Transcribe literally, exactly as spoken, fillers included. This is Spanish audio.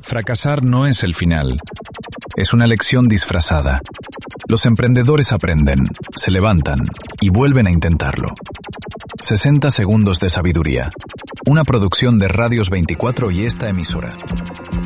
Fracasar no es el final. Es una lección disfrazada. Los emprendedores aprenden, se levantan y vuelven a intentarlo. sesenta segundos de sabiduría. Una producción de Radios veinticuatro y esta emisora.